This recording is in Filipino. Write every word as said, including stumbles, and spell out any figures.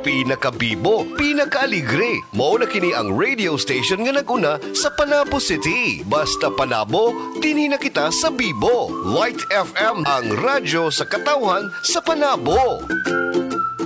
pinakabibo, pinakaaligre. Mao na kini ang radio station nga naguna sa Panabo City. Basta Panabo, dinhi na kita sa Bibo. Light F M, ang radyo sa katawhan sa Panabo.